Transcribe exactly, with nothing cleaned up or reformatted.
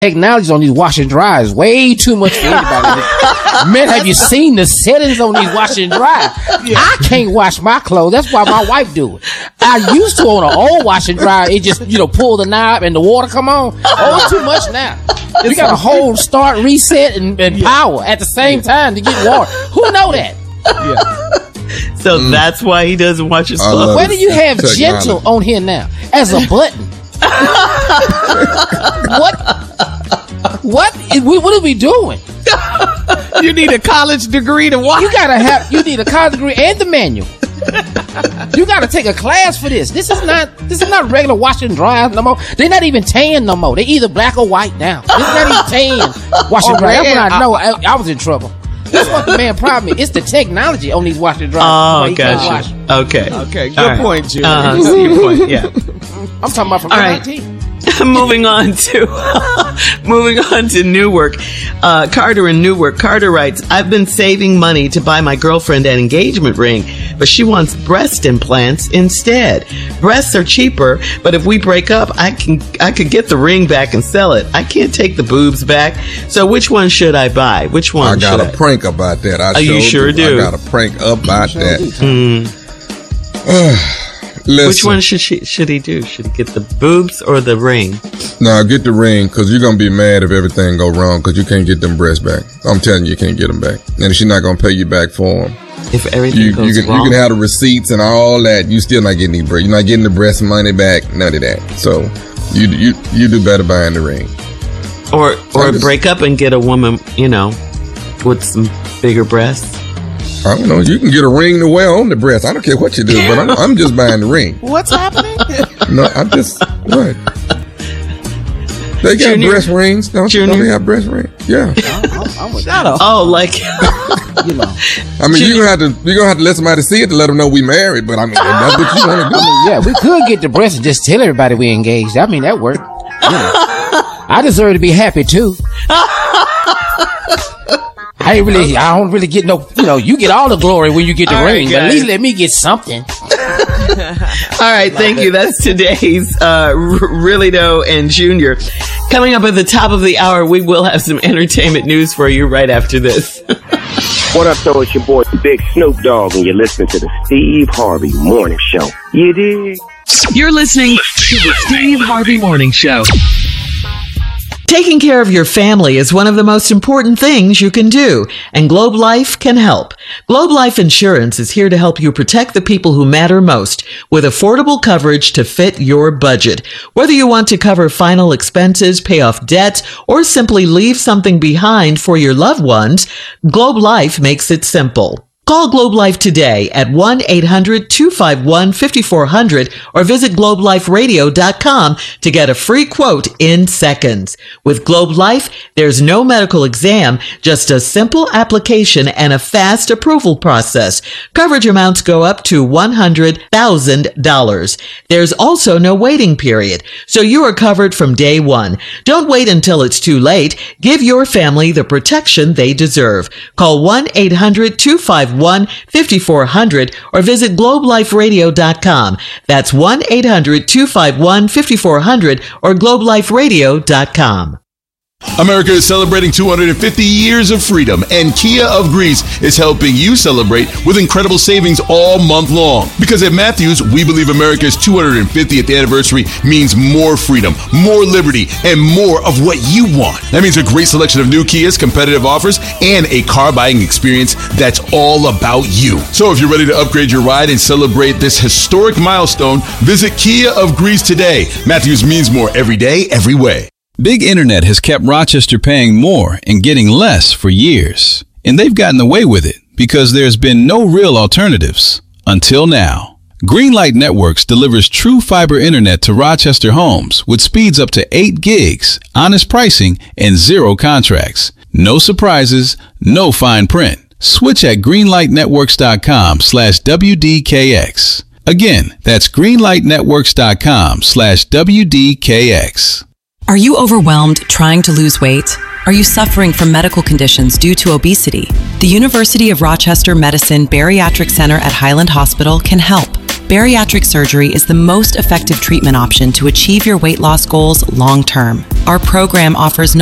Technology on these washer and dryers is way too much for anybody. Man, have you seen the settings on these washer and dryers? Yeah. I can't wash my clothes. That's why my wife do it. I used to on an old washer and dryer, it just, you know, pull the knob and the water come on. Oh, it's too much now. You got a whole start, reset, and, and yeah. power at the same time to get water. Who know that? Yeah. So mm. that's why he doesn't wash his clothes. Where do you have technology. Gentle on here now as a button? What? What? What are we doing? You need a college degree to wash. You gotta have. You need a college degree and the manual. You gotta take a class for this. This is not. This is not regular washing and drying no more. They're not even tan no more. They either black or white now. This is not even tan washing and drying. That's when I know I, I was in trouble. That's what the man problem is. It's the technology on these washing and drying. Oh, gotcha. Okay. Okay. Good right. point, Jim. Uh-huh. Good point. Yeah. I'm talking about from All right. M I T. moving on to moving on to Newark. Uh, Carter in Newark. Carter writes, I've been saving money to buy my girlfriend an engagement ring, but she wants breast implants instead. Breasts are cheaper, but if we break up, I can I could get the ring back and sell it. I can't take the boobs back. So which one should I buy? Which one? I got should a I? prank about that. I oh, you sure do. I got a prank about sure that. Mm. Listen. Which one should she should he do? Should he get the boobs or the ring? No, get the ring, because you're going to be mad if everything go wrong, because you can't get them breasts back. I'm telling you, you can't get them back. And she's not going to pay you back for them. If everything you, goes you can, wrong? You can have the receipts and all that. You still not getting the breast. You're not getting the breast money back, none of that. So you you you do better buying the ring. Or, or just, break up and get a woman, you know, with some bigger breasts. I don't know. You can get a ring to wear on the breast. I don't care what you do, but I'm, I'm just buying the ring. What's happening? No, I'm just, what? They got Junior, breast rings. Don't, don't they have breast rings? Yeah. I'm, I'm Shut up. Oh, like, you know. I mean, you're going to have to, you're going to have to let somebody see it to let them know we married, but I mean, that's what you want to do. I mean, yeah, we could get the breast and just tell everybody we engaged. I mean, that worked. You know, I deserve to be happy too. I ain't really, I don't really get no, you know, you get all the glory when you get the all ring, right, but at least let me get something. All right, thank you. That's today's uh, Really Though and Junior. Coming up at the top of the hour, we will have some entertainment news for you right after this. What up, though? It's your boy, Big Snoop Dogg, and you're listening to the Steve Harvey Morning Show. You dig? You're listening to the Steve Harvey Morning Show. Taking care of your family is one of the most important things you can do, and Globe Life can help. Globe Life Insurance is here to help you protect the people who matter most with affordable coverage to fit your budget. Whether you want to cover final expenses, pay off debt, or simply leave something behind for your loved ones, Globe Life makes it simple. Call Globe Life today at one eight hundred two five one five four zero zero or visit globe life radio dot com to get a free quote in seconds. With Globe Life, there's no medical exam, just a simple application and a fast approval process. Coverage amounts go up to one hundred thousand dollars. There's also no waiting period, so you are covered from day one. Don't wait until it's too late. Give your family the protection they deserve. Call one eight hundred two five one five four zero zero or visit globe life radio dot com. That's one eight hundred two five one five four zero zero or globe life radio dot com. America is celebrating two hundred fifty years of freedom, and Kia of Greece is helping you celebrate with incredible savings all month long. Because at Matthews, we believe America's two hundred fiftieth anniversary means more freedom, more liberty, and more of what you want. That means a great selection of new Kias, competitive offers, and a car buying experience that's all about you. So if you're ready to upgrade your ride and celebrate this historic milestone, visit Kia of Greece today. Matthews means more every day, every way. Big Internet has kept Rochester paying more and getting less for years. And they've gotten away with it because there's been no real alternatives until now. Greenlight Networks delivers true fiber internet to Rochester homes with speeds up to eight gigs, honest pricing, and zero contracts. No surprises, no fine print. Switch at greenlight networks dot com slash W D K X. Again, that's greenlight networks dot com slash W D K X. Are you overwhelmed trying to lose weight? Are you suffering from medical conditions due to obesity? The University of Rochester Medicine Bariatric Center at Highland Hospital can help. bariatric surgery is the most effective treatment option to achieve your weight loss goals long term. Our program offers